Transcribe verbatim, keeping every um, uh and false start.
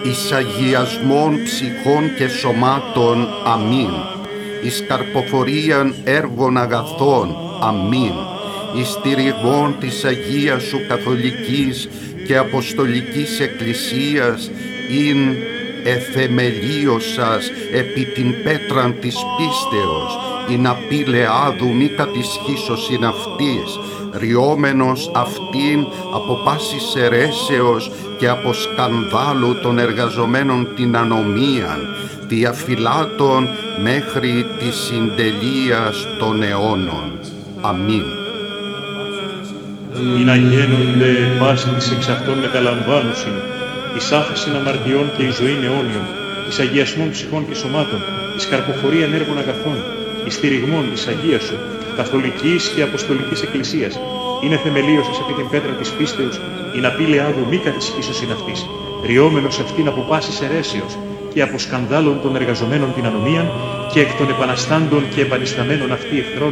εις αγιασμόν ψυχών και σωμάτων, αμήν. Εις καρποφορίαν έργων αγαθών, αμήν. Εις στηριγμόν της Αγίας Σου Καθολικής και Αποστολικής Εκκλησίας, ειν εθεμελίωσας επί την πέτραν της πίστεως, ειν απειλεάδου μη κατησχίσωσιν αυτής, ριόμενος αυτήν από πάσης αιρέσεως και από σκανδάλου των εργαζομένων την ανομίαν, διαφυλάτων μέχρι της συντελείας των αιώνων. Αμήν. Ειν αγένονται πάση της εξ αυτών μεταλαμβάνουσιν, εις άφεσιν αμαρτιών και εις ζωήν αιώνιον, εις αγιασμών ψυχών και σωμάτων, εις καρποφορίαν έργων αγαθών, εις στηριγμών της Αγίας Σου, Καθολικής και Αποστολικής Εκκλησίας, είναι θεμελίωσας επί την πέτρα της πίστεως, ειν απείλε άδου μη κατησχίσωσιν αυτής, ριόμενος αυτήν από πάσης αιρέσεως και από σκανδάλων των εργαζομένων την ανομίαν και εκ των επαναστάντων και επανισταμένων αυτοί εχθρών